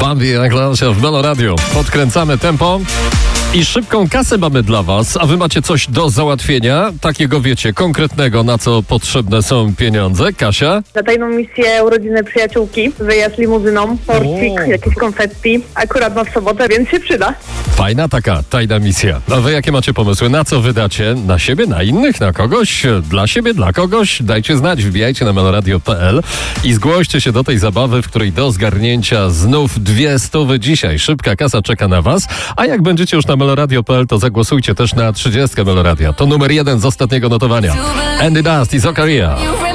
Bambi i Anglasia w Melo Radio. Podkręcamy tempo i szybką kasę mamy dla was, a wy macie coś do załatwienia, takiego wiecie, konkretnego, na co potrzebne są pieniądze. Kasia? Na tajną misję urodziny przyjaciółki, wyjazd limuzyną, torcik, jakieś konfetti. Akurat ma w sobotę, więc się przyda. Fajna taka tajna misja. A wy jakie macie pomysły? Na co wydacie? Na siebie, na innych, na kogoś? Dla siebie, dla kogoś? Dajcie znać, wbijajcie na meloradio.pl i zgłoście się do tej zabawy, w której do zgarnięcia znów 200 dzisiaj. Szybka kasa czeka na was, a jak będziecie już na meloradio.pl, to zagłosujcie też na 30 Meloradia. To numer 1 z ostatniego notowania. Andy Dust i Zakaria.